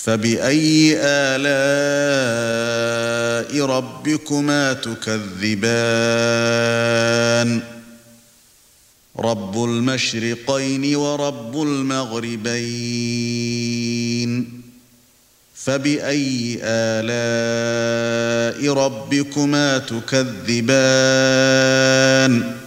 فَبِأَيِّ آلَاءِ رَبِّكُمَا تُكَذِّبَانِ رَبُّ الْمَشْرِقَيْنِ وَرَبُّ الْمَغْرِبَيْنِ فَبِأَيِّ آلَاءِ رَبِّكُمَا تُكَذِّبَانِ